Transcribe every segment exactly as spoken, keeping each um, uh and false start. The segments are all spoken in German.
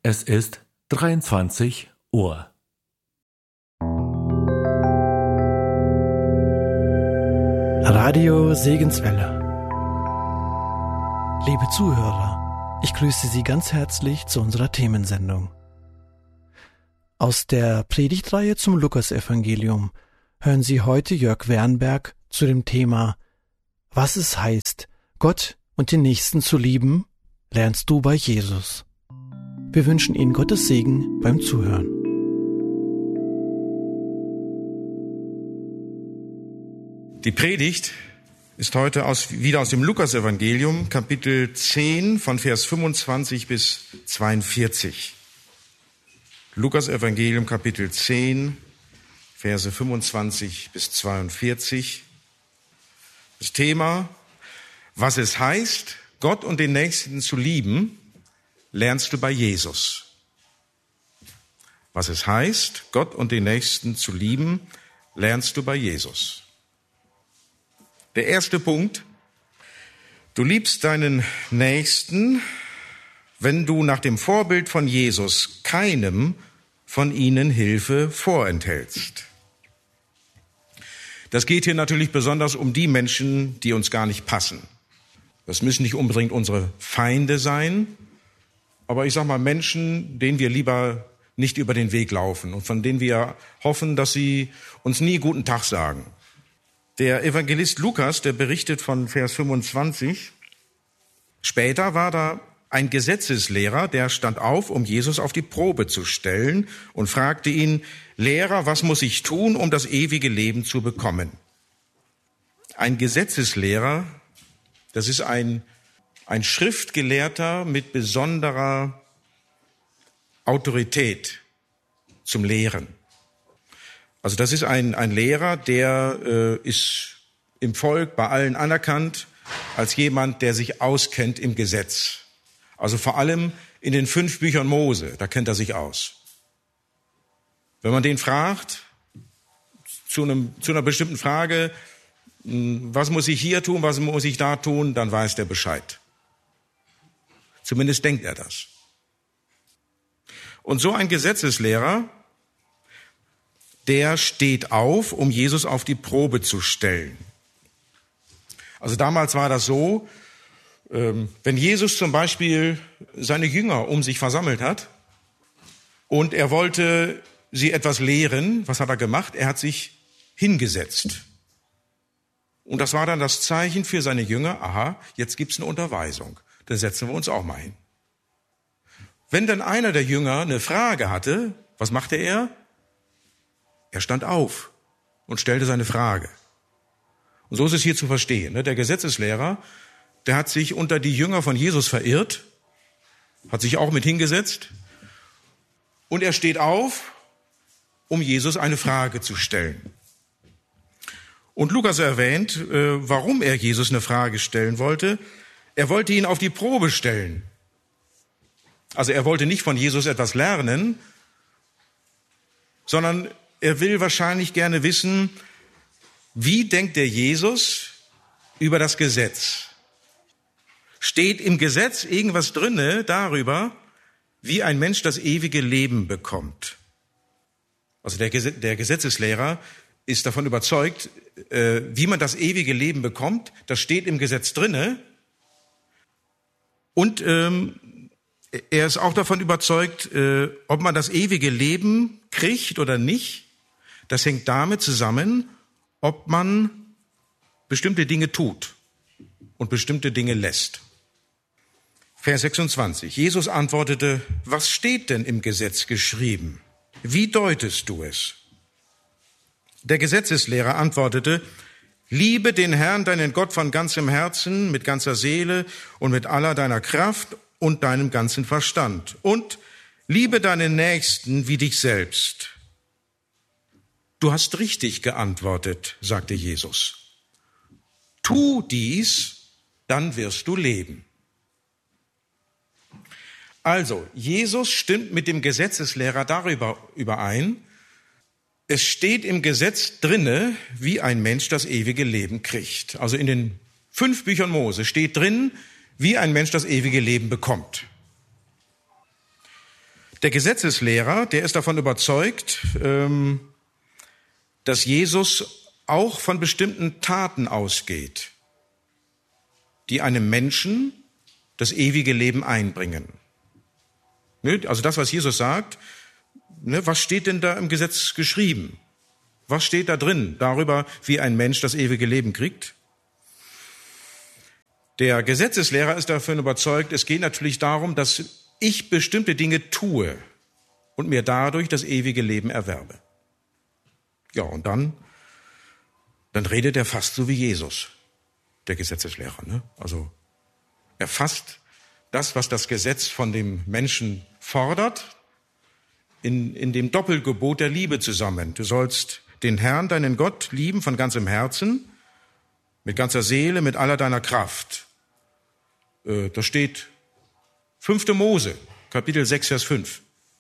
Es ist dreiundzwanzig Uhr. Radio Segenswelle. Liebe Zuhörer, ich grüße Sie ganz herzlich zu unserer Themensendung. Aus der Predigtreihe zum Lukasevangelium hören Sie heute Jörg Wernberg zu dem Thema Was es heißt, Gott und den Nächsten zu lieben, lernst du bei Jesus. Wir wünschen Ihnen Gottes Segen beim Zuhören. Die Predigt ist heute aus, wieder aus dem Lukasevangelium, Kapitel zehn, von Vers fünfundzwanzig bis zweiundvierzig. Lukasevangelium, Kapitel zehn, Verse fünfundzwanzig bis zweiundvierzig. Das Thema, was es heißt, Gott und den Nächsten zu lieben, lernst du bei Jesus. Was es heißt, Gott und den Nächsten zu lieben, lernst du bei Jesus. Der erste Punkt: Du liebst deinen Nächsten, wenn du nach dem Vorbild von Jesus keinem von ihnen Hilfe vorenthältst. Das geht hier natürlich besonders um die Menschen, die uns gar nicht passen. Das müssen nicht unbedingt unsere Feinde sein, aber ich sag mal Menschen, denen wir lieber nicht über den Weg laufen und von denen wir hoffen, dass sie uns nie guten Tag sagen. Der Evangelist Lukas, der berichtet von Vers fünfundzwanzig, später war da ein Gesetzeslehrer, der stand auf, um Jesus auf die Probe zu stellen und fragte ihn, Lehrer, was muss ich tun, um das ewige Leben zu bekommen? Ein Gesetzeslehrer, das ist ein, ein Schriftgelehrter mit besonderer Autorität zum Lehren. Also das ist ein, ein Lehrer, der äh, ist im Volk bei allen anerkannt als jemand, der sich auskennt im Gesetz. Also vor allem in den fünf Büchern Mose, da kennt er sich aus. Wenn man den fragt, zu, einem, zu einer bestimmten Frage, was muss ich hier tun, was muss ich da tun, dann weiß der Bescheid. Zumindest denkt er das. Und so ein Gesetzeslehrer, der steht auf, um Jesus auf die Probe zu stellen. Also damals war das so, wenn Jesus zum Beispiel seine Jünger um sich versammelt hat und er wollte sie etwas lehren, was hat er gemacht? Er hat sich hingesetzt. Und das war dann das Zeichen für seine Jünger, aha, jetzt gibt's eine Unterweisung, dann setzen wir uns auch mal hin. Wenn dann einer der Jünger eine Frage hatte, was machte er? Er stand auf und stellte seine Frage. Und so ist es hier zu verstehen. Der Gesetzeslehrer, der hat sich unter die Jünger von Jesus verirrt, hat sich auch mit hingesetzt und er steht auf, um Jesus eine Frage zu stellen. Und Lukas erwähnt, warum er Jesus eine Frage stellen wollte. Er wollte ihn auf die Probe stellen. Also er wollte nicht von Jesus etwas lernen, sondern er will wahrscheinlich gerne wissen, wie denkt der Jesus über das Gesetz? Steht im Gesetz irgendwas drinne darüber, wie ein Mensch das ewige Leben bekommt? Also der, Gesetz, der Gesetzeslehrer ist davon überzeugt, äh, wie man das ewige Leben bekommt. Das steht im Gesetz drinne. Und ähm, er ist auch davon überzeugt, äh, ob man das ewige Leben kriegt oder nicht. Das hängt damit zusammen, ob man bestimmte Dinge tut und bestimmte Dinge lässt. Vers sechsundzwanzig. Jesus antwortete, was steht denn im Gesetz geschrieben? Wie deutest du es? Der Gesetzeslehrer antwortete, liebe den Herrn, deinen Gott, von ganzem Herzen, mit ganzer Seele und mit aller deiner Kraft und deinem ganzen Verstand. Und liebe deinen Nächsten wie dich selbst. Du hast richtig geantwortet, sagte Jesus. Tu dies, dann wirst du leben. Also, Jesus stimmt mit dem Gesetzeslehrer darüber überein, es steht im Gesetz drinne, wie ein Mensch das ewige Leben kriegt. Also in den fünf Büchern Mose steht drin, wie ein Mensch das ewige Leben bekommt. Der Gesetzeslehrer, der ist davon überzeugt, dass Jesus auch von bestimmten Taten ausgeht, die einem Menschen das ewige Leben einbringen. Also das, was Jesus sagt, was steht denn da im Gesetz geschrieben? Was steht da drin darüber, wie ein Mensch das ewige Leben kriegt? Der Gesetzeslehrer ist davon überzeugt, es geht natürlich darum, dass ich bestimmte Dinge tue und mir dadurch das ewige Leben erwerbe. Ja, und dann, dann redet er fast so wie Jesus, der Gesetzeslehrer. Ne? Also er fasst das, was das Gesetz von dem Menschen fordert, in, in dem Doppelgebot der Liebe zusammen. Du sollst den Herrn, deinen Gott, lieben von ganzem Herzen, mit ganzer Seele, mit aller deiner Kraft. Äh, da steht fünfte Mose, Kapitel sechs, Vers fünf.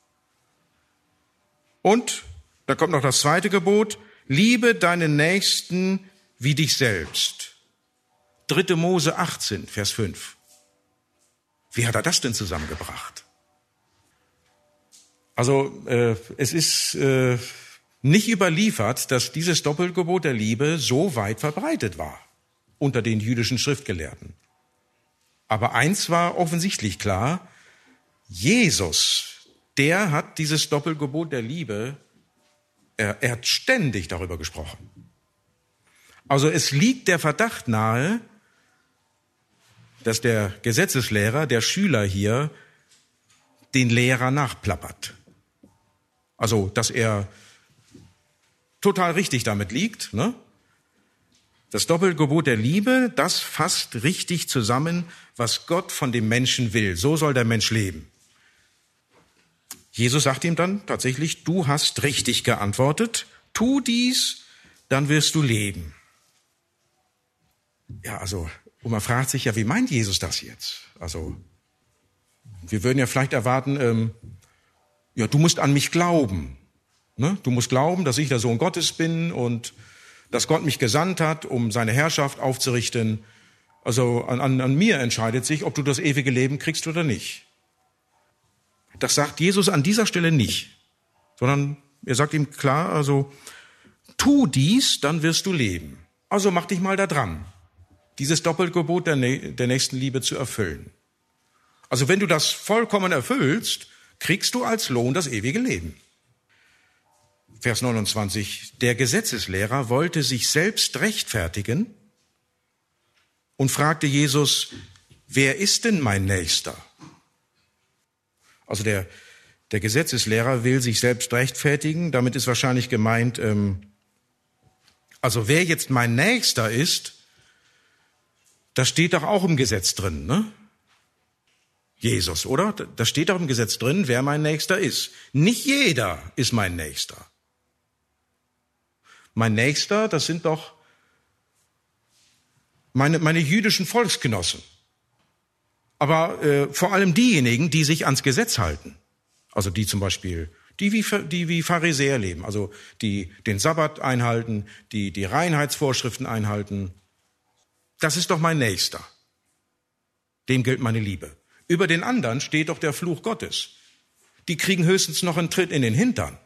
Und da kommt noch das zweite Gebot, liebe deinen Nächsten wie dich selbst. dritte Mose achtzehn, Vers fünf. Wie hat er das denn zusammengebracht? Also äh, es ist äh, nicht überliefert, dass dieses Doppelgebot der Liebe so weit verbreitet war unter den jüdischen Schriftgelehrten. Aber eins war offensichtlich klar, Jesus, der hat dieses Doppelgebot der Liebe, er, er hat ständig darüber gesprochen. Also es liegt der Verdacht nahe, dass der Gesetzeslehrer, der Schüler hier, den Lehrer nachplappert. Also, dass er total richtig damit liegt. Ne? Das Doppelgebot der Liebe, das fasst richtig zusammen, was Gott von dem Menschen will. So soll der Mensch leben. Jesus sagt ihm dann tatsächlich, du hast richtig geantwortet, tu dies, dann wirst du leben. Ja, also, und man fragt sich ja, wie meint Jesus das jetzt? Also, wir würden ja vielleicht erwarten, ähm, ja, du musst an mich glauben. Ne? Du musst glauben, dass ich der Sohn Gottes bin und dass Gott mich gesandt hat, um seine Herrschaft aufzurichten. Also an, an, an mir entscheidet sich, ob du das ewige Leben kriegst oder nicht. Das sagt Jesus an dieser Stelle nicht, sondern er sagt ihm klar, also tu dies, dann wirst du leben. Also mach dich mal da dran, dieses Doppelgebot der, der Nächstenliebe zu erfüllen. Also wenn du das vollkommen erfüllst, kriegst du als Lohn das ewige Leben. Vers neunundzwanzig, der Gesetzeslehrer wollte sich selbst rechtfertigen und fragte Jesus, wer ist denn mein Nächster? Also der, der Gesetzeslehrer will sich selbst rechtfertigen, damit ist wahrscheinlich gemeint, ähm, also wer jetzt mein Nächster ist, das steht doch auch im Gesetz drin, ne? Jesus, oder? Da steht doch im Gesetz drin, wer mein Nächster ist. Nicht jeder ist mein Nächster. Mein Nächster, das sind doch meine, meine jüdischen Volksgenossen. Aber äh, vor allem diejenigen, die sich ans Gesetz halten. Also die zum Beispiel, die wie, die wie Pharisäer leben. Also die den Sabbat einhalten, die die Reinheitsvorschriften einhalten. Das ist doch mein Nächster. Dem gilt meine Liebe. Über den anderen steht doch der Fluch Gottes. Die kriegen höchstens noch einen Tritt in den Hintern.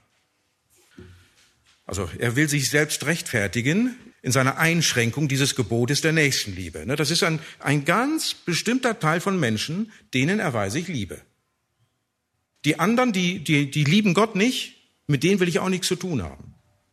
Also er will sich selbst rechtfertigen in seiner Einschränkung dieses Gebotes der Nächstenliebe. Das ist ein, ein ganz bestimmter Teil von Menschen, denen erweise ich Liebe. Die anderen, die, die, die lieben Gott nicht, mit denen will ich auch nichts zu tun haben.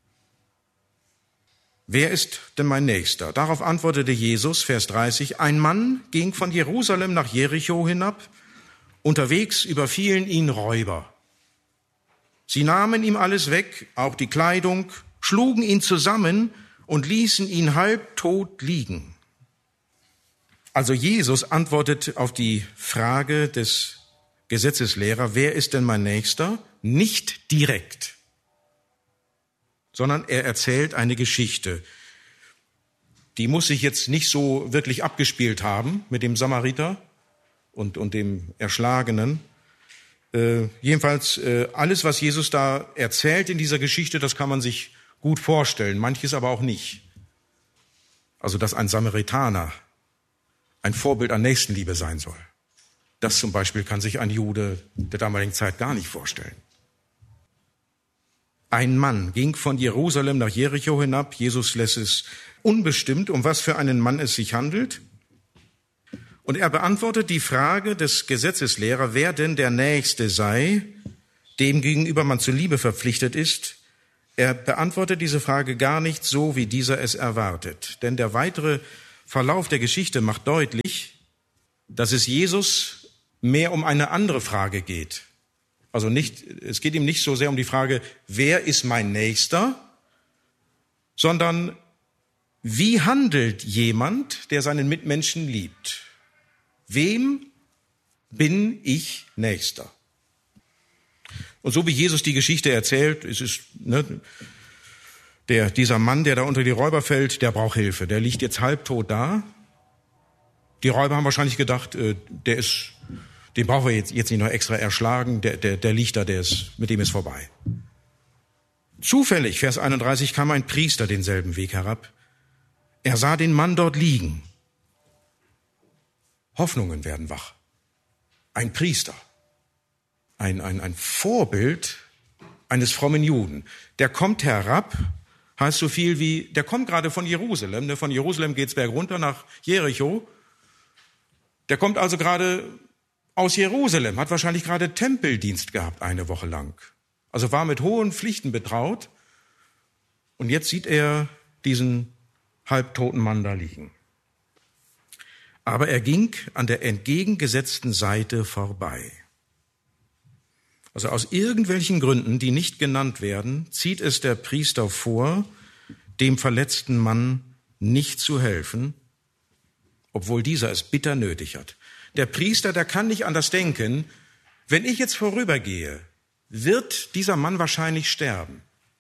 Wer ist denn mein Nächster? Darauf antwortete Jesus, Vers dreißig, ein Mann ging von Jerusalem nach Jericho hinab, unterwegs überfielen ihn Räuber. Sie nahmen ihm alles weg, auch die Kleidung, schlugen ihn zusammen und ließen ihn halbtot liegen. Also Jesus antwortet auf die Frage des Gesetzeslehrers, wer ist denn mein Nächster? Nicht direkt, sondern er erzählt eine Geschichte. Die muss sich jetzt nicht so wirklich abgespielt haben mit dem Samariter und, und dem Erschlagenen. Äh, jedenfalls äh, alles, was Jesus da erzählt in dieser Geschichte, das kann man sich gut vorstellen, manches aber auch nicht. Also, dass ein Samaritaner ein Vorbild an Nächstenliebe sein soll. Das zum Beispiel kann sich ein Jude der damaligen Zeit gar nicht vorstellen. Ein Mann ging von Jerusalem nach Jericho hinab. Jesus lässt es unbestimmt, um was für einen Mann es sich handelt. Und er beantwortet die Frage des Gesetzeslehrers, wer denn der Nächste sei, dem gegenüber man zur Liebe verpflichtet ist. Er beantwortet diese Frage gar nicht so, wie dieser es erwartet. Denn der weitere Verlauf der Geschichte macht deutlich, dass es Jesus mehr um eine andere Frage geht. Also nicht, es geht ihm nicht so sehr um die Frage, wer ist mein Nächster, sondern wie handelt jemand, der seinen Mitmenschen liebt? Wem bin ich Nächster? Und so wie Jesus die Geschichte erzählt, es ist, ne, der, dieser Mann, der da unter die Räuber fällt, der braucht Hilfe. Der liegt jetzt halbtot da. Die Räuber haben wahrscheinlich gedacht, äh, der ist, den brauchen wir jetzt, jetzt nicht noch extra erschlagen. Der, der, der liegt da, der ist, mit dem ist vorbei. Zufällig, Vers einunddreißig, kam ein Priester denselben Weg herab. Er sah den Mann dort liegen. Hoffnungen werden wach. Ein Priester. Ein, ein, ein Vorbild eines frommen Juden. Der kommt herab, heißt so viel wie, der kommt gerade von Jerusalem, ne? Von Jerusalem geht's bergunter nach Jericho. Der kommt also gerade aus Jerusalem, hat wahrscheinlich gerade Tempeldienst gehabt eine Woche lang. Also war mit hohen Pflichten betraut. Und jetzt sieht er diesen halbtoten Mann da liegen. Aber er ging an der entgegengesetzten Seite vorbei. Also aus irgendwelchen Gründen, die nicht genannt werden, zieht es der Priester vor, dem verletzten Mann nicht zu helfen, obwohl dieser es bitter nötig hat. Der Priester, der kann nicht anders denken, wenn ich jetzt vorübergehe, wird dieser Mann wahrscheinlich sterben.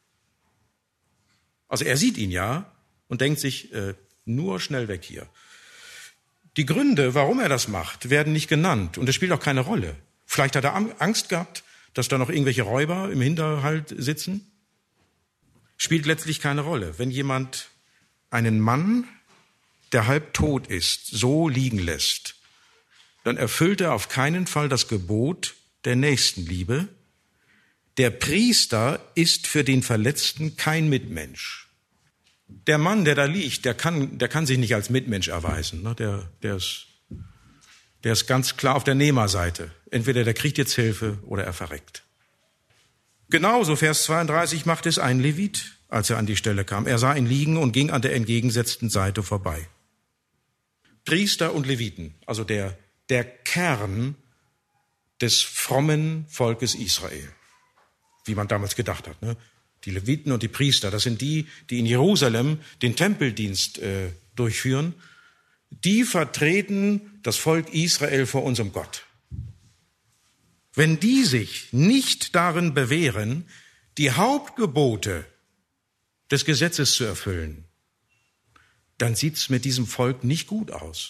Also er sieht ihn ja und denkt sich, äh, nur schnell weg hier. Die Gründe, warum er das macht, werden nicht genannt und es spielt auch keine Rolle. Vielleicht hat er Angst gehabt, dass da noch irgendwelche Räuber im Hinterhalt sitzen. Spielt letztlich keine Rolle. Wenn jemand einen Mann, der halb tot ist, so liegen lässt, dann erfüllt er auf keinen Fall das Gebot der Nächstenliebe. Der Priester ist für den Verletzten kein Mitmensch. Der Mann, der da liegt, der kann, der kann sich nicht als Mitmensch erweisen. Der, der ist, der ist ganz klar auf der Nehmerseite. Entweder der kriegt jetzt Hilfe oder er verreckt. Genauso, Vers zweiunddreißig, macht es ein Levit, als er an die Stelle kam. Er sah ihn liegen und ging an der entgegengesetzten Seite vorbei. Priester und Leviten, also der, der Kern des frommen Volkes Israel, wie man damals gedacht hat. Ne? Die Leviten und die Priester, das sind die, die in Jerusalem den Tempeldienst äh, durchführen. Die vertreten das Volk Israel vor unserem Gott. Wenn die sich nicht darin bewähren, die Hauptgebote des Gesetzes zu erfüllen, dann sieht's mit diesem Volk nicht gut aus.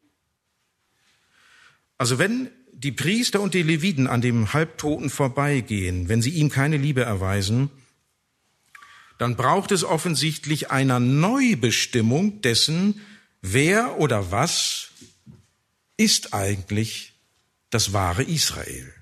Also wenn die Priester und die Leviten an dem Halbtoten vorbeigehen, wenn sie ihm keine Liebe erweisen, dann braucht es offensichtlich einer Neubestimmung dessen, wer oder was ist eigentlich das wahre Israel.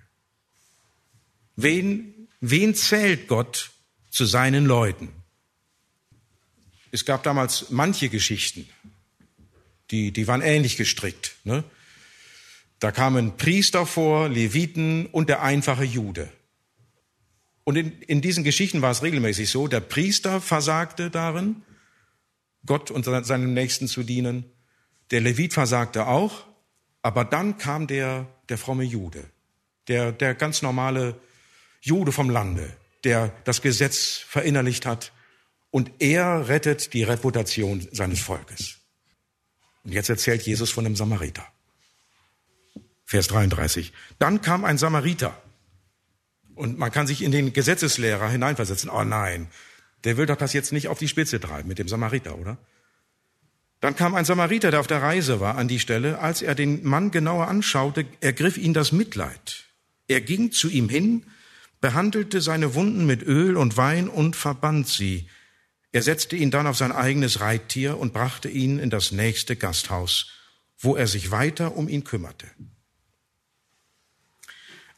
Wen, wen zählt Gott zu seinen Leuten? Es gab damals manche Geschichten, die, die waren ähnlich gestrickt. Ne? Da kamen Priester vor, Leviten und der einfache Jude. Und in, in diesen Geschichten war es regelmäßig so, der Priester versagte darin, Gott und seinem Nächsten zu dienen. Der Levit versagte auch, aber dann kam der, der fromme Jude, der, der ganz normale Jude vom Lande, der das Gesetz verinnerlicht hat, und er rettet die Reputation seines Volkes. Und jetzt erzählt Jesus von einem Samariter. Vers dreiunddreißig. Dann kam ein Samariter. Und man kann sich in den Gesetzeslehrer hineinversetzen. Oh nein, der will doch das jetzt nicht auf die Spitze treiben mit dem Samariter, oder? Dann kam ein Samariter, der auf der Reise war, an die Stelle. Als er den Mann genauer anschaute, ergriff ihn das Mitleid. Er ging zu ihm hin, behandelte seine Wunden mit Öl und Wein und verband sie. Er setzte ihn dann auf sein eigenes Reittier und brachte ihn in das nächste Gasthaus, wo er sich weiter um ihn kümmerte.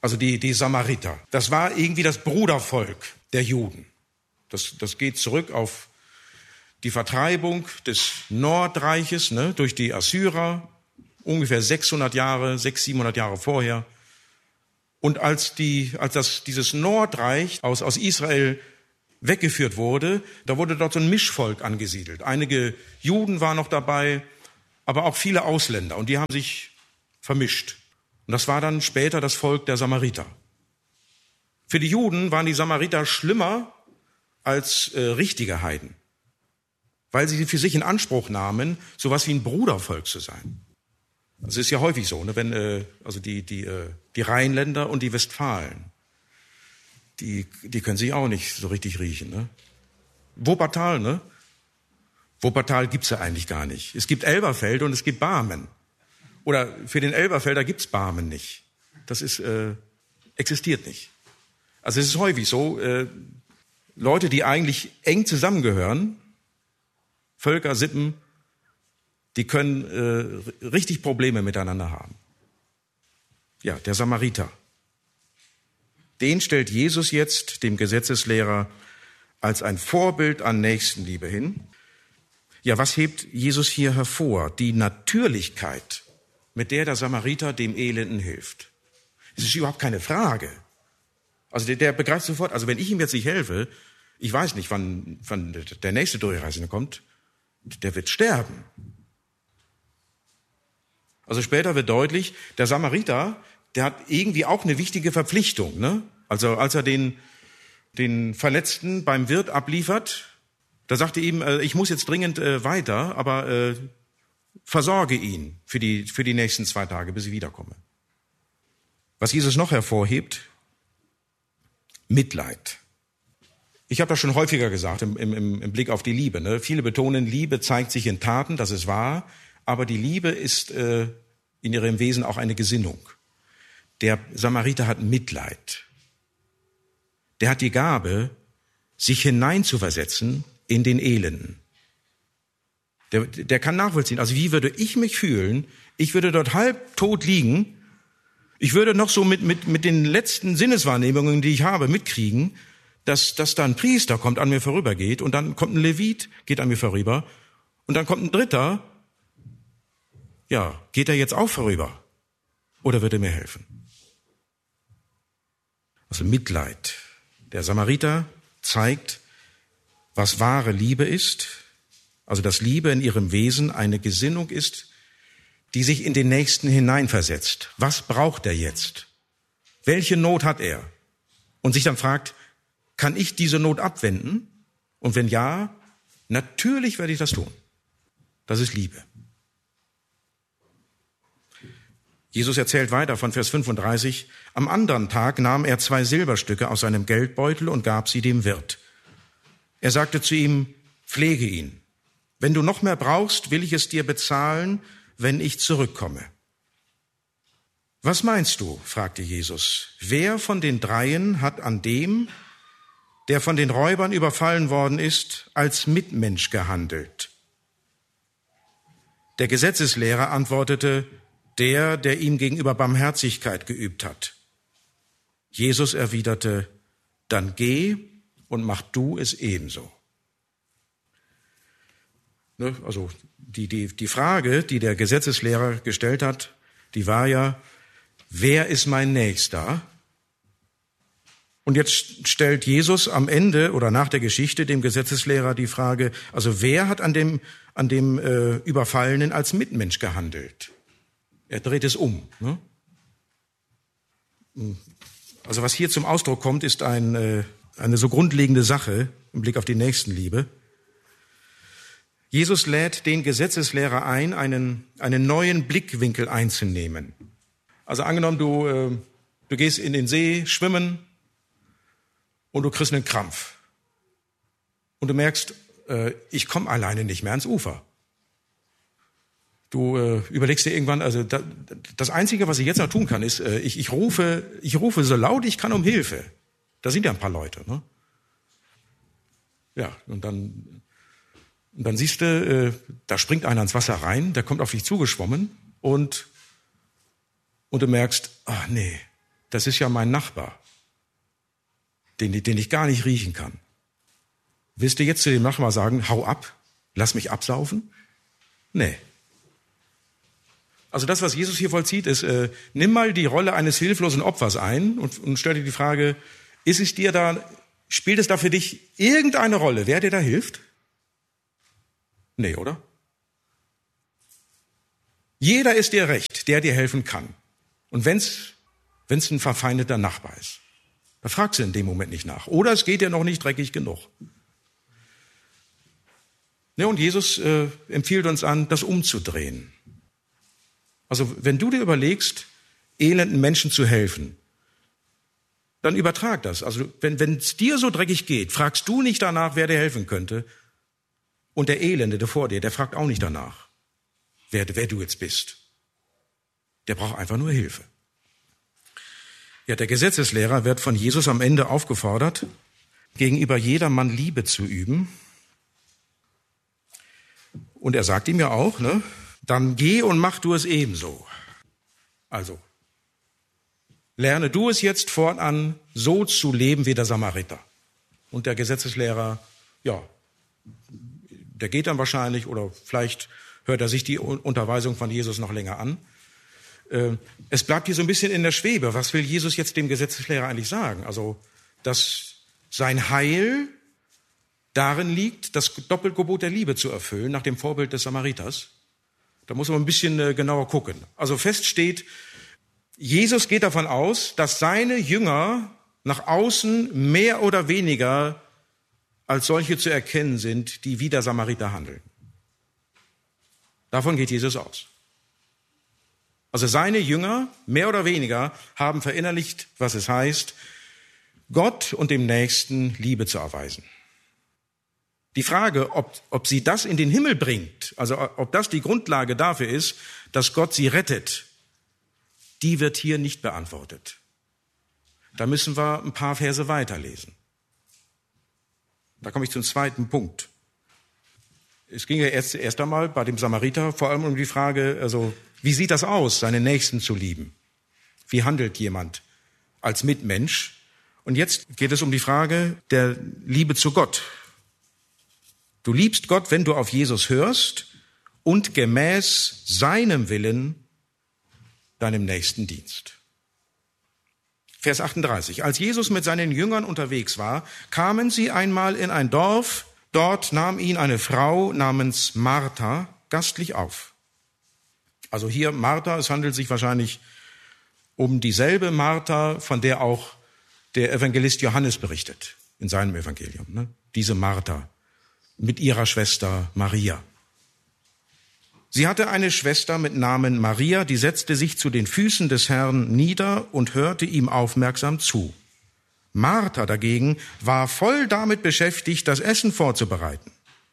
Also die, die Samariter. Das war irgendwie das Brudervolk der Juden. Das, das geht zurück auf die Vertreibung des Nordreiches, ne, durch die Assyrer, ungefähr sechshundert Jahre, sechshundert, siebenhundert Jahre vorher. Und als, die, als das, dieses Nordreich aus, aus Israel weggeführt wurde, da wurde dort so ein Mischvolk angesiedelt. Einige Juden waren noch dabei, aber auch viele Ausländer. Und die haben sich vermischt. Und das war dann später das Volk der Samariter. Für die Juden waren die Samariter schlimmer als äh, richtige Heiden, weil sie für sich in Anspruch nahmen, sowas wie ein Brudervolk zu sein. Das ist ja häufig so, ne? Wenn äh, also die die äh, die Rheinländer und die Westfalen, die die können sich auch nicht so richtig riechen, ne? Wuppertal, ne? Wuppertal gibt's ja eigentlich gar nicht. Es gibt Elberfeld und es gibt Barmen. Oder für den Elberfelder gibt's Barmen nicht. Das ist äh, existiert nicht. Also es ist häufig so, äh, Leute, die eigentlich eng zusammengehören, Völker, Sippen, die können äh, richtig Probleme miteinander haben. Ja, der Samariter. Den stellt Jesus jetzt, dem Gesetzeslehrer, als ein Vorbild an Nächstenliebe hin. Ja, was hebt Jesus hier hervor? Die Natürlichkeit, mit der der Samariter dem Elenden hilft. Es ist überhaupt keine Frage. Also der, der begreift sofort, also wenn ich ihm jetzt nicht helfe, ich weiß nicht, wann, wann der nächste Durchreisende kommt, der wird sterben. Also später wird deutlich, der Samariter, der hat irgendwie auch eine wichtige Verpflichtung, ne? Also als er den, den Verletzten beim Wirt abliefert, da sagte er ihm, äh, ich muss jetzt dringend äh, weiter, aber äh, versorge ihn für die, für die nächsten zwei Tage, bis ich wiederkomme. Was Jesus noch hervorhebt, Mitleid. Ich habe das schon häufiger gesagt im, im, im Blick auf die Liebe. Ne? Viele betonen, Liebe zeigt sich in Taten, das ist wahr, aber die Liebe ist äh, in ihrem Wesen auch eine Gesinnung. Der Samariter hat Mitleid. Der hat die Gabe, sich hineinzuversetzen in den Elenden. Der, der kann nachvollziehen. Also wie würde ich mich fühlen? Ich würde dort halbtot liegen. Ich würde noch so mit, mit, mit den letzten Sinneswahrnehmungen, die ich habe, mitkriegen, dass, dass da ein Priester kommt, an mir vorübergeht, und dann kommt ein Levit, geht an mir vorüber, und dann kommt ein Dritter. Ja, geht er jetzt auch vorüber? Oder wird er mir helfen? Also Mitleid. Der Samariter zeigt, was wahre Liebe ist. Also dass Liebe in ihrem Wesen eine Gesinnung ist, die sich in den Nächsten hineinversetzt. Was braucht er jetzt? Welche Not hat er? Und sich dann fragt, kann ich diese Not abwenden? Und wenn ja, natürlich werde ich das tun. Das ist Liebe. Jesus erzählt weiter von Vers fünfunddreißig, am anderen Tag nahm er zwei Silberstücke aus seinem Geldbeutel und gab sie dem Wirt. Er sagte zu ihm, pflege ihn. Wenn du noch mehr brauchst, will ich es dir bezahlen, wenn ich zurückkomme. Was meinst du? Fragte Jesus. Wer von den dreien hat an dem, der von den Räubern überfallen worden ist, als Mitmensch gehandelt? Der Gesetzeslehrer antwortete, der, der ihm gegenüber Barmherzigkeit geübt hat. Jesus erwiderte, dann geh und mach du es ebenso. Ne, also die, die, die Frage, die der Gesetzeslehrer gestellt hat, die war ja, wer ist mein Nächster? Und jetzt stellt Jesus am Ende oder nach der Geschichte dem Gesetzeslehrer die Frage, also wer hat an dem, an dem äh, Überfallenen als Mitmensch gehandelt? Er dreht es um. Ne? Also was hier zum Ausdruck kommt, ist ein, äh, eine so grundlegende Sache im Blick auf die Nächstenliebe. Jesus lädt den Gesetzeslehrer ein, einen, einen neuen Blickwinkel einzunehmen. Also angenommen, du, äh, du gehst in den See schwimmen und du kriegst einen Krampf. Und du merkst, äh, ich komme alleine nicht mehr ans Ufer. Du äh, überlegst dir irgendwann, also da, das Einzige, was ich jetzt noch tun kann, ist, äh, ich, ich rufe, ich rufe so laut ich kann um Hilfe. Da sind ja ein paar Leute, ne? Ja, und dann, und dann siehst du, äh, da springt einer ins Wasser rein, der kommt auf dich zugeschwommen und und du merkst, ach nee, das ist ja mein Nachbar, den, den ich gar nicht riechen kann. Willst du jetzt zu dem Nachbar sagen, hau ab, lass mich absaufen? Nee. Also das, was Jesus hier vollzieht, ist, äh, nimm mal die Rolle eines hilflosen Opfers ein und, und stell dir die Frage, ist es dir da, spielt es da für dich irgendeine Rolle, wer dir da hilft? Nee, oder? Jeder ist dir recht, der dir helfen kann. Und wenn's, wenn's ein verfeindeter Nachbar ist, da fragst du in dem Moment nicht nach. Oder es geht dir noch nicht dreckig genug. Ja, und Jesus äh, empfiehlt uns an, das umzudrehen. Also wenn du dir überlegst, elenden Menschen zu helfen, dann übertrag das. Also wenn wenn es dir so dreckig geht, fragst du nicht danach, wer dir helfen könnte. Und der Elende, der vor dir, der fragt auch nicht danach, wer, wer du jetzt bist. Der braucht einfach nur Hilfe. Ja, der Gesetzeslehrer wird von Jesus am Ende aufgefordert, gegenüber jedermann Liebe zu üben. Und er sagt ihm ja auch, ne, dann geh und mach du es ebenso. Also, lerne du es jetzt fortan, so zu leben wie der Samariter. Und der Gesetzeslehrer, ja, der geht dann wahrscheinlich, oder vielleicht hört er sich die Unterweisung von Jesus noch länger an. Es bleibt hier so ein bisschen in der Schwebe. Was will Jesus jetzt dem Gesetzeslehrer eigentlich sagen? Also, dass sein Heil darin liegt, das Doppelgebot der Liebe zu erfüllen, nach dem Vorbild des Samariters. Da muss man ein bisschen genauer gucken. Also fest steht, Jesus geht davon aus, dass seine Jünger nach außen mehr oder weniger als solche zu erkennen sind, die wie der Samariter handeln. Davon geht Jesus aus. Also seine Jünger, mehr oder weniger, haben verinnerlicht, was es heißt, Gott und dem Nächsten Liebe zu erweisen. Die Frage, ob, ob sie das in den Himmel bringt, also ob das die Grundlage dafür ist, dass Gott sie rettet, die wird hier nicht beantwortet. Da müssen wir ein paar Verse weiterlesen. Da komme ich zum zweiten Punkt. Es ging ja erst, erst einmal bei dem Samariter vor allem um die Frage, also wie sieht das aus, seinen Nächsten zu lieben? Wie handelt jemand als Mitmensch? Und jetzt geht es um die Frage der Liebe zu Gott. Du liebst Gott, wenn du auf Jesus hörst und gemäß seinem Willen deinem Nächsten dienst. Vers achtunddreißig. Als Jesus mit seinen Jüngern unterwegs war, kamen sie einmal in ein Dorf. Dort nahm ihn eine Frau namens Martha gastlich auf. Also hier Martha, es handelt sich wahrscheinlich um dieselbe Martha, von der auch der Evangelist Johannes berichtet in seinem Evangelium. Ne? Diese Martha mit ihrer Schwester Maria. Sie hatte eine Schwester mit Namen Maria, die setzte sich zu den Füßen des Herrn nieder und hörte ihm aufmerksam zu. Martha dagegen war voll damit beschäftigt, das Essen vorzubereiten.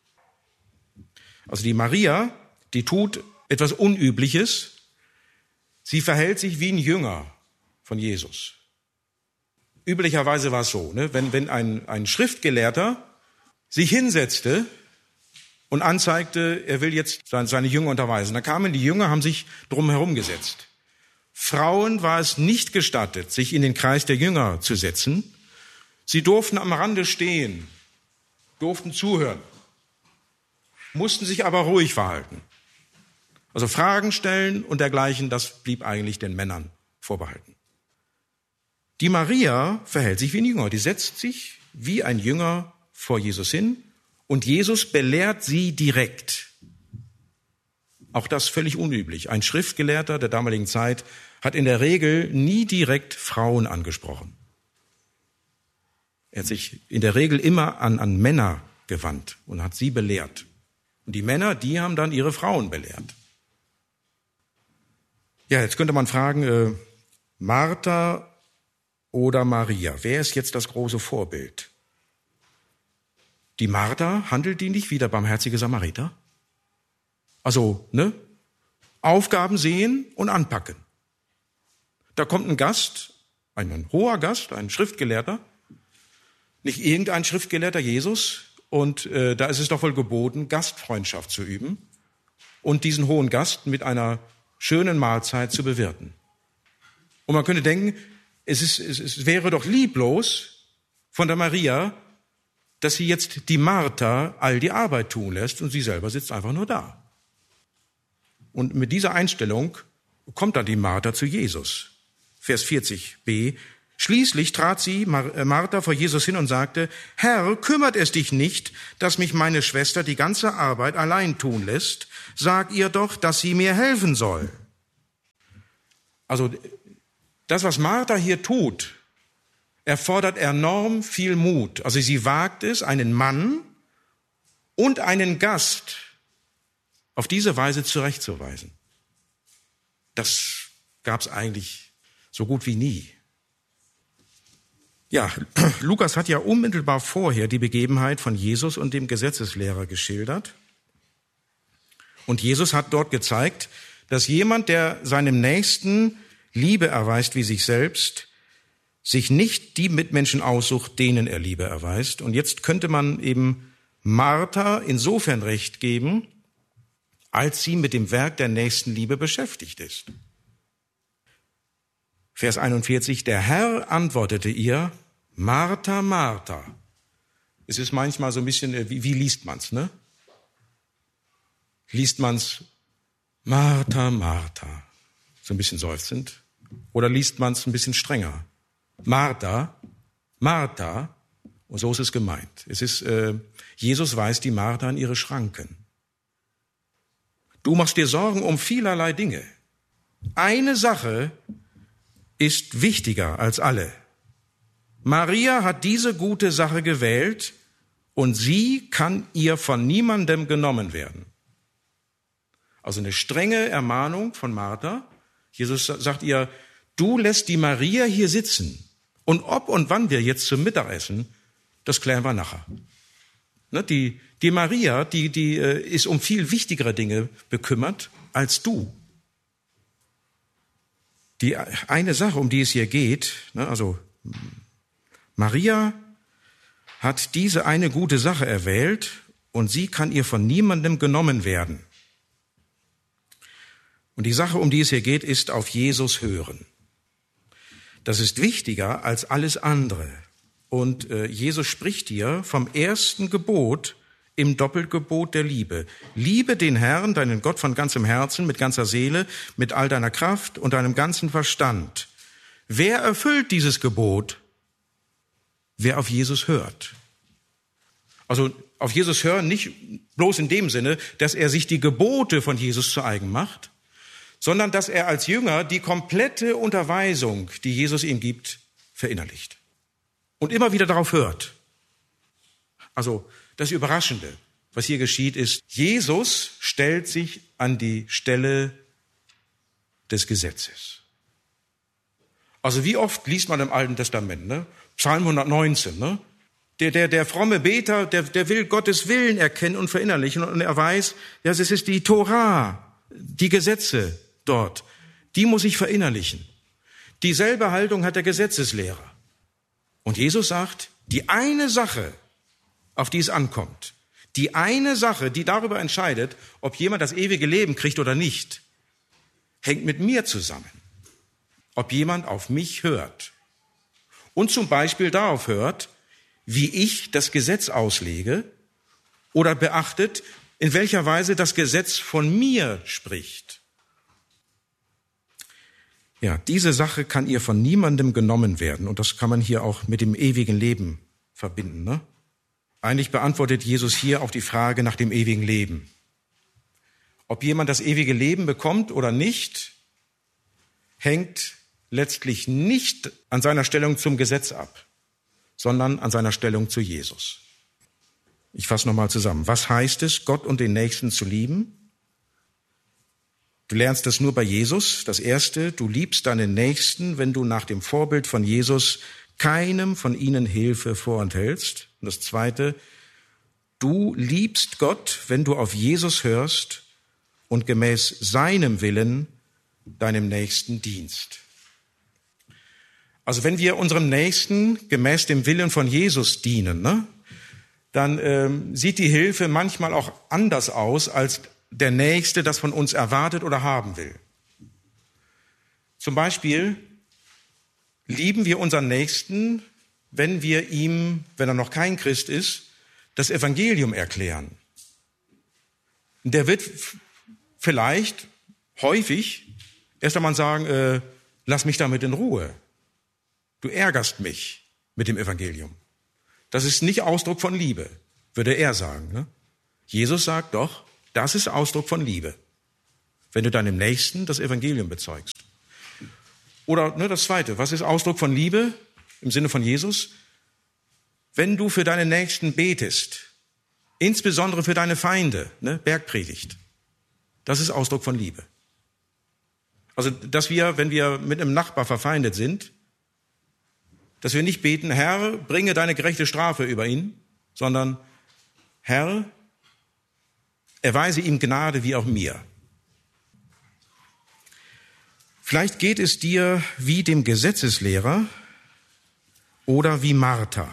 Also die Maria, die tut etwas Unübliches. Sie verhält sich wie ein Jünger von Jesus. Üblicherweise war es so, ne? wenn, wenn ein, ein Schriftgelehrter sich hinsetzte und anzeigte, er will jetzt seine Jünger unterweisen. Da kamen die Jünger, haben sich drum herum gesetzt. Frauen war es nicht gestattet, sich in den Kreis der Jünger zu setzen. Sie durften am Rande stehen, durften zuhören, mussten sich aber ruhig verhalten. Also Fragen stellen und dergleichen, das blieb eigentlich den Männern vorbehalten. Die Maria verhält sich wie ein Jünger. Die setzt sich wie ein Jünger vor Jesus hin und Jesus belehrt sie direkt. Auch das völlig unüblich. Ein Schriftgelehrter der damaligen Zeit hat in der Regel nie direkt Frauen angesprochen. Er hat sich in der Regel immer an, an Männer gewandt und hat sie belehrt. Und die Männer, die haben dann ihre Frauen belehrt. Ja, jetzt könnte man fragen, äh, Martha oder Maria, wer ist jetzt das große Vorbild? Die Martha, handelt die nicht wie der barmherzige Samariter? Also, ne? Aufgaben sehen und anpacken. Da kommt ein Gast, ein, ein hoher Gast, ein Schriftgelehrter, nicht irgendein Schriftgelehrter, Jesus, und äh, da ist es doch wohl geboten, Gastfreundschaft zu üben und diesen hohen Gast mit einer schönen Mahlzeit zu bewirten. Und man könnte denken, es, ist, es, es wäre doch lieblos von der Maria, dass sie jetzt die Martha all die Arbeit tun lässt und sie selber sitzt einfach nur da. Und mit dieser Einstellung kommt dann die Martha zu Jesus. Vers vierzig b. Schließlich trat sie, Martha, vor Jesus hin und sagte, Herr, kümmert es dich nicht, dass mich meine Schwester die ganze Arbeit allein tun lässt? Sag ihr doch, dass sie mir helfen soll. Also das, was Martha hier tut, erfordert enorm viel Mut. Also sie wagt es, einen Mann und einen Gast auf diese Weise zurechtzuweisen. Das gab es eigentlich so gut wie nie. Ja, Lukas hat ja unmittelbar vorher die Begebenheit von Jesus und dem Gesetzeslehrer geschildert. Und Jesus hat dort gezeigt, dass jemand, der seinem Nächsten Liebe erweist wie sich selbst, sich nicht die Mitmenschen aussucht, denen er Liebe erweist. Und jetzt könnte man eben Martha insofern recht geben, als sie mit dem Werk der Nächstenliebe beschäftigt ist. Vers einundvierzig, der Herr antwortete ihr, Martha, Martha. Es ist manchmal so ein bisschen, wie, wie liest man's, ne? Liest man's Martha, Martha, so ein bisschen seufzend, oder liest man's ein bisschen strenger? Martha, Martha, und so ist es gemeint. Es ist, äh, Jesus weist die Martha an ihre Schranken. Du machst dir Sorgen um vielerlei Dinge. Eine Sache ist wichtiger als alle. Maria hat diese gute Sache gewählt und sie kann ihr von niemandem genommen werden. Also eine strenge Ermahnung von Martha. Jesus sagt ihr, du lässt die Maria hier sitzen und ob und wann wir jetzt zum Mittagessen, das klären wir nachher. Ne, die, die Maria, die, die ist um viel wichtigere Dinge bekümmert als du. Die eine Sache, um die es hier geht, ne, also Maria hat diese eine gute Sache erwählt und sie kann ihr von niemandem genommen werden. Und die Sache, um die es hier geht, ist auf Jesus hören. Das ist wichtiger als alles andere. Und äh, Jesus spricht hier vom ersten Gebot im Doppelgebot der Liebe. Liebe den Herrn, deinen Gott, von ganzem Herzen, mit ganzer Seele, mit all deiner Kraft und deinem ganzen Verstand. Wer erfüllt dieses Gebot? Wer auf Jesus hört. Also auf Jesus hören nicht bloß in dem Sinne, dass er sich die Gebote von Jesus zu eigen macht, sondern dass er als Jünger die komplette Unterweisung, die Jesus ihm gibt, verinnerlicht. Und immer wieder darauf hört. Also das Überraschende, was hier geschieht, ist, Jesus stellt sich an die Stelle des Gesetzes. Also wie oft liest man im Alten Testament, ne? Psalm hundertneunzehn, ne? Der, der, der fromme Beter, der, der will Gottes Willen erkennen und verinnerlichen und er weiß, ja, es ist die Tora, die Gesetze dort, die muss ich verinnerlichen. Dieselbe Haltung hat der Gesetzeslehrer. Und Jesus sagt, die eine Sache, auf die es ankommt, die eine Sache, die darüber entscheidet, ob jemand das ewige Leben kriegt oder nicht, hängt mit mir zusammen. Ob jemand auf mich hört. Und zum Beispiel darauf hört, wie ich das Gesetz auslege oder beachtet, in welcher Weise das Gesetz von mir spricht. Ja, diese Sache kann ihr von niemandem genommen werden. Und das kann man hier auch mit dem ewigen Leben verbinden. Ne? Eigentlich beantwortet Jesus hier auch die Frage nach dem ewigen Leben. Ob jemand das ewige Leben bekommt oder nicht, hängt letztlich nicht an seiner Stellung zum Gesetz ab, sondern an seiner Stellung zu Jesus. Ich fasse nochmal zusammen. Was heißt es, Gott und den Nächsten zu lieben? Du lernst das nur bei Jesus. Das Erste, du liebst deinen Nächsten, wenn du nach dem Vorbild von Jesus keinem von ihnen Hilfe vorenthältst. Und das Zweite, du liebst Gott, wenn du auf Jesus hörst und gemäß seinem Willen deinem Nächsten dienst. Also wenn wir unserem Nächsten gemäß dem Willen von Jesus dienen, ne, dann ähm, sieht die Hilfe manchmal auch anders aus, als der Nächste das von uns erwartet oder haben will. Zum Beispiel lieben wir unseren Nächsten, wenn wir ihm, wenn er noch kein Christ ist, das Evangelium erklären. Der wird f- vielleicht häufig erst einmal sagen, äh, lass mich damit in Ruhe. Du ärgerst mich mit dem Evangelium. Das ist nicht Ausdruck von Liebe, würde er sagen. Ne? Jesus sagt doch, das ist Ausdruck von Liebe, wenn du deinem Nächsten das Evangelium bezeugst. Oder ne, das Zweite, was ist Ausdruck von Liebe im Sinne von Jesus? Wenn du für deine Nächsten betest, insbesondere für deine Feinde, ne, Bergpredigt, das ist Ausdruck von Liebe. Also, dass wir, wenn wir mit einem Nachbar verfeindet sind, dass wir nicht beten, Herr, bringe deine gerechte Strafe über ihn, sondern Herr, erweise ihm Gnade wie auch mir. Vielleicht geht es dir wie dem Gesetzeslehrer oder wie Martha.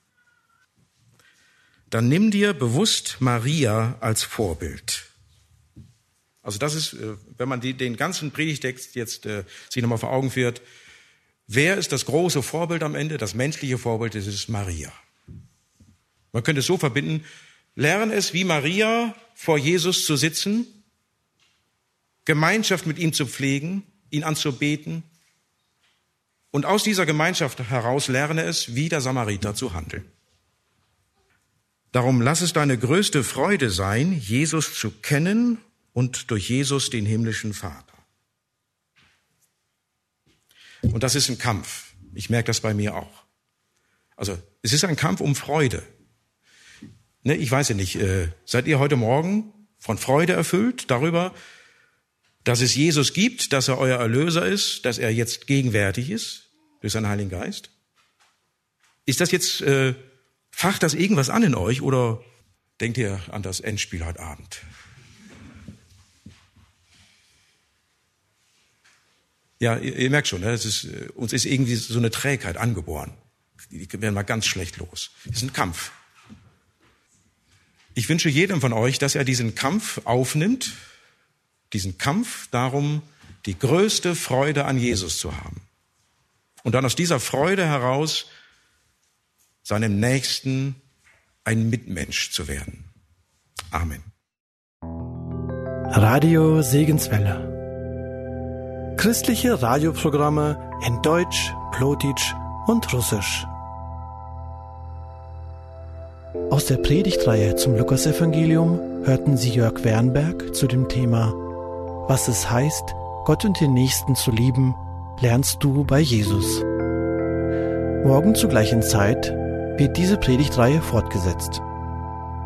Dann nimm dir bewusst Maria als Vorbild. Also das ist, wenn man die, den ganzen Predigtext jetzt äh, sich nochmal vor Augen führt, wer ist das große Vorbild am Ende? Das menschliche Vorbild, das ist Maria. Man könnte es so verbinden, lern es wie Maria vor Jesus zu sitzen, Gemeinschaft mit ihm zu pflegen, ihn anzubeten und aus dieser Gemeinschaft heraus lerne es, wie der Samariter zu handeln. Darum lass es deine größte Freude sein, Jesus zu kennen und durch Jesus den himmlischen Vater. Und das ist ein Kampf. Ich merke das bei mir auch. Also es ist ein Kampf um Freude. Ne, ich weiß ja nicht, äh, seid ihr heute Morgen von Freude erfüllt darüber, dass es Jesus gibt, dass er euer Erlöser ist, dass er jetzt gegenwärtig ist durch seinen Heiligen Geist? Ist das jetzt, äh, facht das irgendwas an in euch oder denkt ihr an das Endspiel heute Abend? Ja, ihr, ihr merkt schon, ne, es ist, uns ist irgendwie so eine Trägheit angeboren. Die werden mal ganz schlecht los. Es ist ein Kampf. Ich wünsche jedem von euch, dass er diesen Kampf aufnimmt, diesen Kampf darum, die größte Freude an Jesus zu haben. Und dann aus dieser Freude heraus seinem Nächsten ein Mitmensch zu werden. Amen. Radio Segenswelle. Christliche Radioprogramme in Deutsch, Plotitsch und Russisch. Aus der Predigtreihe zum Lukasevangelium hörten Sie Jörg Wernberg zu dem Thema Was es heißt, Gott und den Nächsten zu lieben, lernst du bei Jesus. Morgen zur gleichen Zeit wird diese Predigtreihe fortgesetzt.